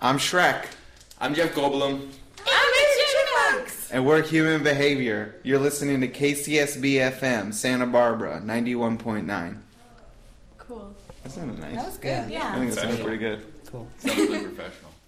I'm Shrek. I'm Jeff Goldblum. And we're Human Behavior. You're listening to KCSB FM, Santa Barbara, 91.9. Cool. That sounded nice. That was good. Yeah. I think that sounded pretty good. Cool. Sounds really professional.